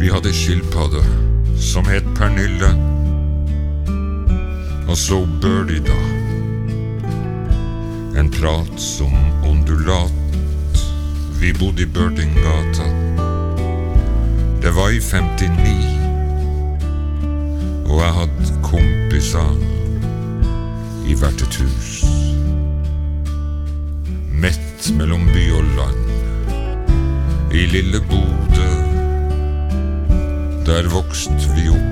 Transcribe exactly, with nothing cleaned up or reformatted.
Vi hadde skilpadde som het Pernille, og så Birdie da. En prat som ondulat. Vi bodde i Birdinggata. Det var i femtini, og jeg hadde kompiser i hvert et hus. Midt mellom by og land, i lille Bodø, der vokst vi opp.